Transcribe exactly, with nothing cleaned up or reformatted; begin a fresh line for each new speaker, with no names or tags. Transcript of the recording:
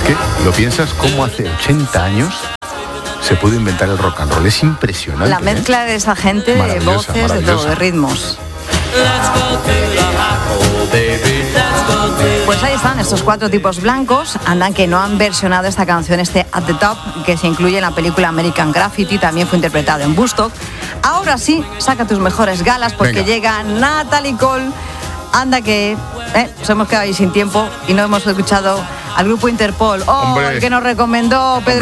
que lo piensas como hace ochenta años se pudo inventar el rock and roll. Es impresionante.
La mezcla
¿eh?
de esa gente, de voces, de todo, de ritmos. Pues ahí están estos cuatro tipos blancos. Andan que no han versionado esta canción, este At the Top, que se incluye en la película American Graffiti. También fue interpretado en Woodstock. Ahora sí, saca tus mejores galas porque Venga. llega Natalie Cole. Anda que eh, nos hemos quedado ahí sin tiempo y no hemos escuchado al grupo Interpol. Oh, Hombre. el que nos recomendó Pedro